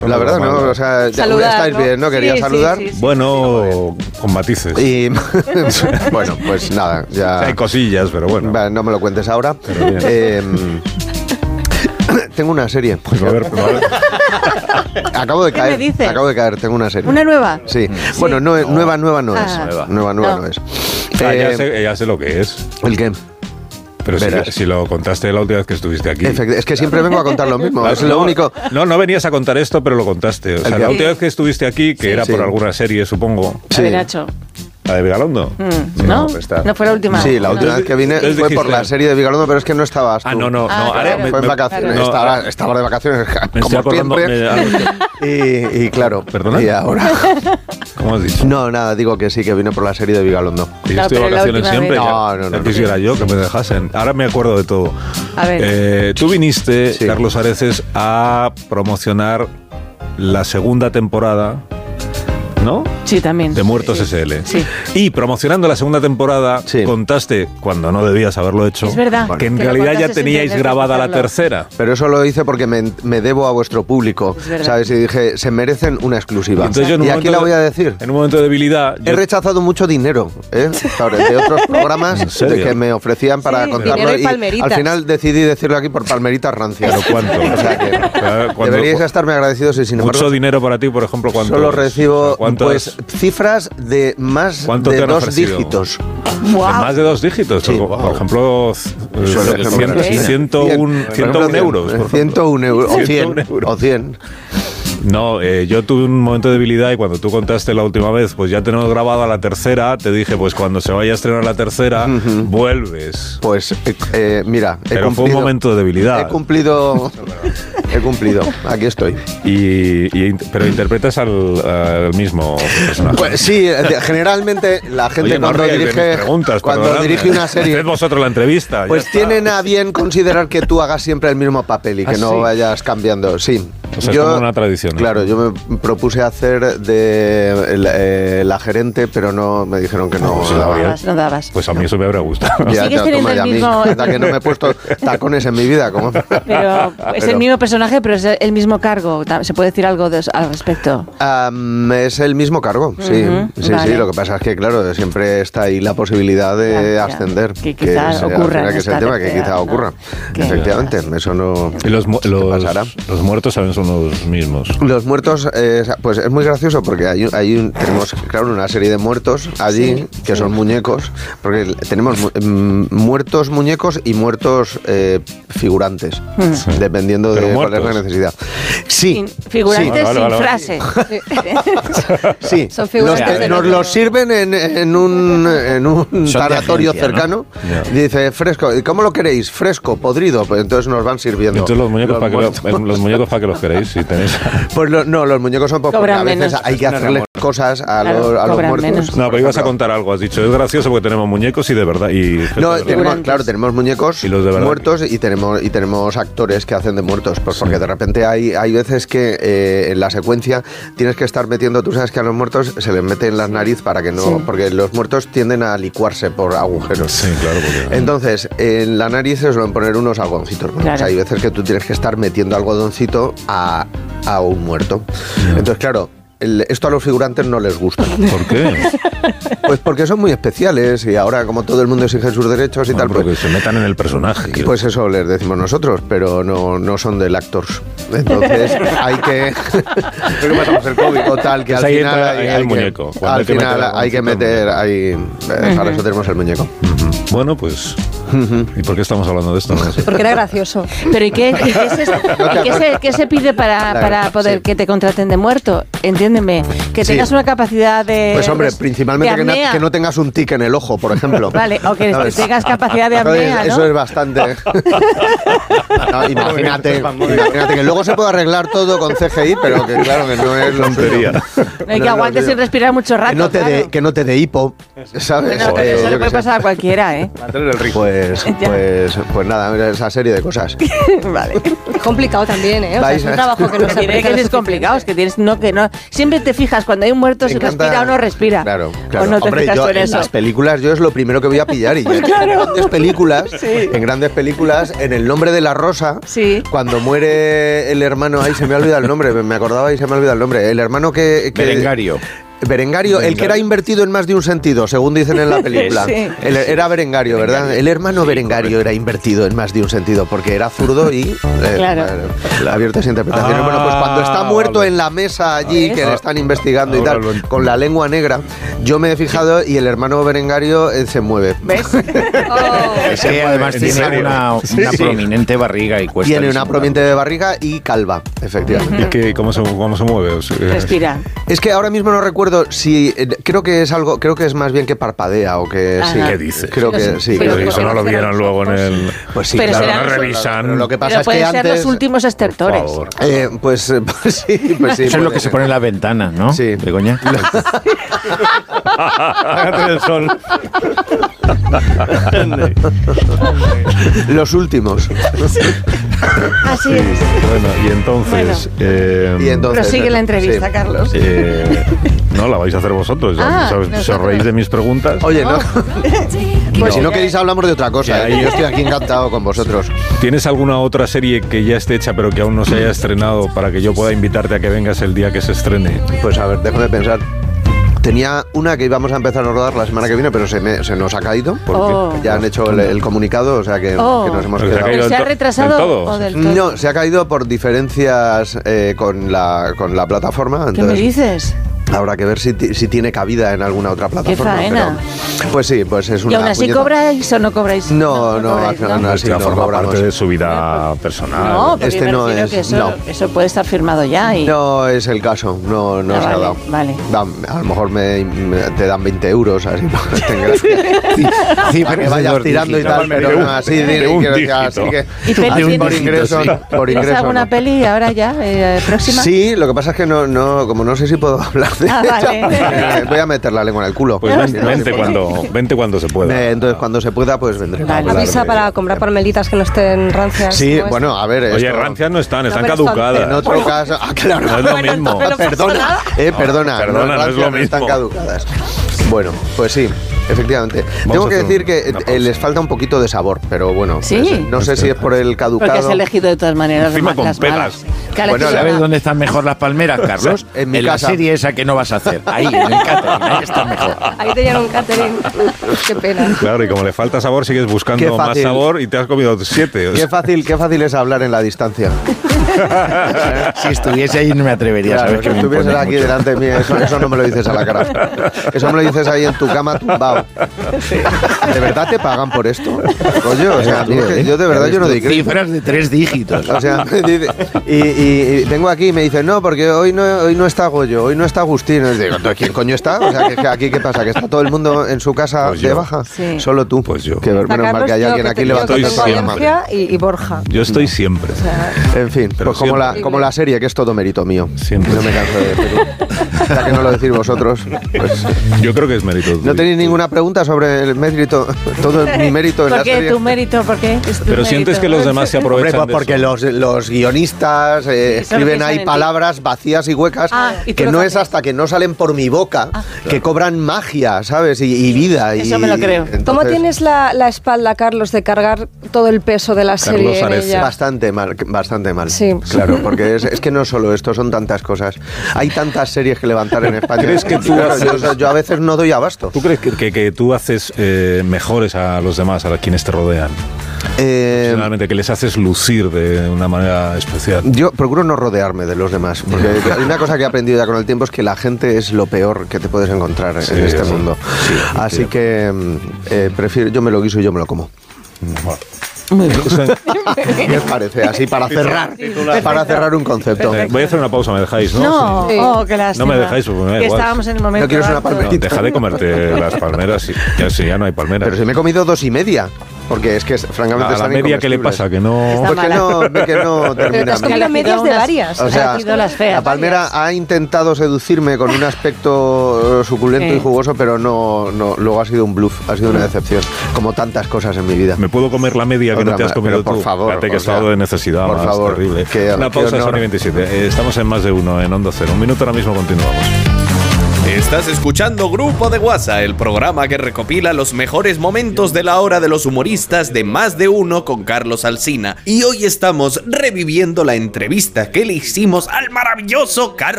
La verdad, no, o sea, saludar, estáis bien, ¿no? Quería saludar. Sí. Bueno, con matices. Y bueno, pues nada, ya. Hay cosillas, pero bueno. Vale, no me lo cuentes ahora. Tengo una serie. Pues a ver. Acabo de ¿Qué me dices? tengo una serie. ¿Una nueva? Sí. Bueno, nueva no es. Ah. Nueva no es. Ya sé lo que es. ¿El qué? Pero si lo contaste la última vez que estuviste aquí. Es que siempre vengo a contar lo mismo. Es lo único. No venías a contar esto, pero lo contaste. O sea, la última vez que estuviste aquí, que era por alguna serie, supongo. Sí. Nacho. ¿La de Vigalondo? ¿No? No fue la última. Sí, la última vez que vine fue por la serie de Vigalondo, pero es que no estabas tú. No. Fue en vacaciones. Estaba de vacaciones, como siempre. Y claro, ¿perdona? Y ahora. ¿Cómo has dicho? No, nada, digo que sí, que vine por la serie de Vigalondo. Y yo estoy de vacaciones siempre. No. Quisiera yo que me dejasen. Ahora me acuerdo de todo. A ver. Tú viniste, Carlos Areces, a promocionar la segunda temporada, ¿no? Sí, también. De Muertos SL. Sí. Y promocionando la segunda temporada, contaste, cuando no debías haberlo hecho, es verdad, que en realidad ya teníais grabada la tercera. Pero eso lo hice porque me debo a vuestro público, ¿sabes? Y dije, se merecen una exclusiva. Entonces, y aquí la voy a decir. En un momento de debilidad... He rechazado mucho dinero, de otros programas de que me ofrecían para contarlo. Y al final decidí decirlo aquí por palmeritas rancias. ¿Pero cuánto? O sea que deberíais estarme agradecidos y sin embargo... Mucho dinero para ti, por ejemplo, ¿cuánto? Solo recibo cifras de más de 2 dígitos. Wow. ¿De más de 2 dígitos? Sí. Por ejemplo, 101 euros. 101 euros. O 100. No, yo tuve un momento de debilidad y cuando tú contaste la última vez, pues ya tenemos grabado a la tercera, te dije, pues cuando se vaya a estrenar la tercera, vuelves. Pues mira, pero fue un momento de debilidad. He cumplido, aquí estoy. Pero interpretas al mismo personaje. Pues sí, generalmente la gente cuando dirige una serie... Haced vosotros la entrevista. Pues tienen a bien considerar que tú hagas siempre el mismo papel y que no vayas cambiando. Sí. O sea, es como una tradición. Claro, yo me propuse hacer de la gerente, pero no me dijeron que no. No dabas. Pues a mí eso me habría gustado. Sigues teniendo el mismo... que no me he puesto tacones en mi vida. Pero es el mismo personaje, pero es el mismo cargo. ¿Se puede decir algo al respecto? Es el mismo cargo, sí. Sí, lo que pasa es que, claro, siempre está ahí la posibilidad de ascender. Que quizá ocurra. Que es el tema, que quizá ocurra. Efectivamente, eso no... Y los muertos saben son los mismos. Los muertos, pues es muy gracioso porque tenemos, claro, una serie de muertos allí que son muñecos, porque tenemos muertos muñecos y muertos figurantes, dependiendo de cuál es la necesidad. Sí. Figurantes sin frase. Sí. Son figurantes. Nos los sirven en un tanatorio cercano. Y dice, fresco. ¿Y cómo lo queréis? Fresco, podrido. Pues entonces nos van sirviendo. Entonces los muñecos para que los queréis, si tenéis. Pues no, los muñecos son pocos. A veces hay que hacerles cosas a los muertos. Menos. No, pero ibas a contar algo, has dicho. Es gracioso porque tenemos muñecos y de verdad. Tenemos muñecos muertos y tenemos actores que hacen de muertos. Pues porque de repente hay veces que en la secuencia tienes que estar metiendo, tú sabes que a los muertos se les mete en la nariz para que no, porque los muertos tienden a licuarse por agujeros. Sí, claro. Entonces, en la nariz se suelen poner unos algodoncitos. Claro. O sea, hay veces que tú tienes que estar metiendo algodoncito a un muerto. Entonces, claro, esto a los figurantes no les gusta. ¿Por qué? Pues porque son muy especiales y ahora como todo el mundo exige sus derechos y tal, porque pues se metan en el personaje. Pues eso les decimos nosotros, pero no son del actors. Entonces hay que creo que pasamos el COVID total que pues al final hay muñeco. Al final hay que meter ahí para eso tenemos el muñeco. Bueno, pues ¿y por qué estamos hablando de esto? No sé. Porque era gracioso. Pero ¿y qué se pide para poder que te contraten de muerto? Entiéndeme, que tengas una capacidad de... Pues hombre, principalmente que no tengas un tic en el ojo, por ejemplo. Vale, o que tengas capacidad de apnea, ¿no? Eso es bastante... imagínate que luego se puede arreglar todo con CGI, pero que claro que no es tontería. No hay que aguantes sin respirar mucho rato. Que no te dé hipo, ¿sabes? Bueno, eso le puede pasar a cualquiera, ¿eh? Pues Pues nada, esa serie de cosas. Vale. Es complicado también, ¿eh? O sea, es un trabajo que no se diré que es complicado, es que tienes que no. Siempre te fijas cuando hay un muerto si respira o no respira. Claro. O no te Hombre, fijas yo, tú en en eso. las películas yo es lo primero que voy a pillar y Claro. en grandes películas, en El nombre de la rosa, Sí. cuando muere el hermano, ahí se me ha olvidado el nombre, me acordaba y se me ha olvidado el nombre, el hermano que Berengario, el que era invertido en más de un sentido, según dicen en la película. Sí. Era Berengario, ¿verdad? El hermano Berengario era invertido en más de un sentido, porque era zurdo y Claro. abiertas interpretaciones. Bueno, pues cuando está muerto en la mesa allí, que le están investigando y tal, con la lengua negra, yo me he fijado y el hermano Berengario se mueve. ¿Ves? Es que además tiene una prominente barriga y cuesta. Tiene una prominente barriga y calva, efectivamente. ¿Y cómo se mueve? Respira. Es que ahora mismo no recuerdo si creo que es más bien que parpadea o que sí. ¿Qué dices? Creo que sí. Pero creo que eso no lo vieron luego en el. Pues sí, Pero claro, serán no los- revisan. Pero lo que pasa Pero es que pueden ser antes los últimos estertores. Por favor. pues sí. Eso es lo que se pone en la ventana, ¿no? Sí. Begoña. Hágate el sol. Los últimos. Así es. Bueno, y entonces. Y entonces Prosigue la entrevista, sí. Carlos. No, la vais a hacer vosotros. ¿Se os reís de mis preguntas? Oye, no. Pues si no ya. queréis hablamos de otra cosa. Yo estoy aquí encantado con vosotros. ¿Tienes alguna otra serie que ya esté hecha pero que aún no se haya estrenado para que yo pueda invitarte a que vengas el día que se estrene? Pues a ver, déjame pensar. Tenía una que íbamos a empezar a rodar la semana que viene, pero se nos ha caído porque ya han hecho el comunicado, o sea que nos hemos Pero se ha quedado. caído ¿Se ha del retrasado todo. o del todo? No, se ha caído por diferencias con la plataforma. ¿Qué me Entonces, dices? habrá que ver si tiene cabida en alguna otra plataforma. faena! Pero, pues sí, pues es una. ¿Y aún así puñeta. cobráis o no cobráis? No, cobráis, así Ya no forma cobramos. parte de su vida personal. No, porque Este me no refiero es, que eso, no. eso puede estar firmado ya. Y... No es el caso, no se ha vale, dado. vale. A lo mejor te dan 20 euros, así no ten gracia. Sí, Para que vayas tirando y tal, pero no, así de un quiero dígito. así que ¿Y peli así tienes? por ingreso, por ¿Tienes ingreso. alguna no. peli ahora ya, próxima? Sí, lo que pasa es que no, como no sé si puedo hablar de vale. voy a meter la lengua en el culo. Pues Sí, vente cuando se pueda. Entonces cuando se pueda, pues vendré. Vale. Hablar Avisa de- para comprar palmelitas que no estén rancias. Sí, como bueno, a ver. Oye, esto- rancias no están pero caducadas. En otro caso. Claro. No es lo mismo. Perdona, perdona, Perdona, no es rancias lo no están mismo. caducadas. Bueno, pues sí, efectivamente. Vamos Tengo a que hacer decir que una pausa. les falta un poquito de sabor, pero bueno. Sí. No sé si es por el caducado. Porque has elegido de todas maneras Encima con las malas. pegas. ¿Qué Bueno, elección? ¿Sabes dónde están mejor las palmeras, Carlos? En mi la casa. serie esa que no vas a hacer. Ahí, en el catering. Ahí está mejor. Ahí te llenan un catering. Qué pena. Claro, y como le falta sabor, sigues Qué buscando más fácil. sabor y te has comido 7. o sea. Qué fácil es hablar en la distancia. Si estuviese ahí no me atrevería, Claro, ¿sabes? que Que me estuvieses impone aquí mucho. delante de mí, eso no me lo dices a la cara. Eso me lo dices ahí en tu cama tumbado. ¿De verdad te pagan por esto? Coño, o sea, yo de verdad yo no doy crédito. Cifras de 3 dígitos. O sea, y vengo aquí y me dicen, no, porque hoy no está Goyo, hoy no está Agustín. Y digo, ¿quién coño está? O sea, que aquí ¿qué pasa? ¿Que está todo el mundo en su casa Pues de yo. baja? Sí. Solo tú. Pues yo. Que menos mal que hay alguien aquí levantando Estoy la mano. siempre. Y Borja. Yo estoy siempre. En fin, Pero pues como siempre. la serie, que es todo mérito mío. Siempre. No me canso de decirlo. Ya que no lo decís vosotros, pues Yo creo que es mérito. no tenéis ninguna pregunta sobre el mérito, todo mi mérito en la ¿Por qué serie. tu mérito? ¿Por qué? Es tu Pero mérito. sientes que los demás se Hombre, aprovechan pues de porque eso. los guionistas escriben piensan ahí en ti. palabras vacías y huecas ¿y tú que lo no que es haces? hasta que no salen por mi boca que cobran magia, ¿sabes? Y vida. Eso me lo creo. ¿Cómo entonces, tienes la espalda, Carlos, de cargar todo el peso de la serie en Ares. ella? Bastante mal. Sí. Claro, porque es que no solo esto, son tantas cosas. Hay tantas series que levantar en España. ¿Crees que tú Claro, haces- yo a veces no doy abasto. ¿Tú crees que tú haces mejores a los demás, a quienes te rodean? Generalmente, que les haces lucir de una manera especial. Yo procuro no rodearme de los demás, porque hay una cosa que he aprendido ya con el tiempo es que la gente es lo peor que te puedes encontrar en este sí. mundo. Sí, Así que prefiero, yo me lo guiso y yo me lo como. Bueno. Muy bien. ¿Qué os parece? Así para cerrar un concepto. Voy a hacer una pausa, ¿me dejáis? No, Sí. oh, qué lástima. No me dejáis, porque me da Que igual. estábamos en el momento. ¿No quieres una alto. palmerita? No, deja de comerte las palmeras, si ya no hay palmeras. Pero si me he comido 2,5. porque es que francamente ¿A la están media qué le pasa? Que no... Pues que no termina. Te has comido medias de varias. O sea, la palmera ha intentado seducirme con un aspecto suculento y jugoso, pero no, luego ha sido un bluff, ha sido una decepción, como tantas cosas en mi vida. ¿Me puedo comer la media que no te has comido tú? Por favor. Fíjate que estado de necesidad, por favor, terrible. Una pausa en Sony 27. Estamos en Más de Uno, en Onda Cero. Un minuto, ahora mismo continuamos. Estás escuchando Grupo de WhatsApp, el programa que recopila los mejores momentos de la hora de los humoristas de Más de Uno con Carlos Alsina. Y hoy estamos reviviendo la entrevista que le hicimos al maravilloso Carlos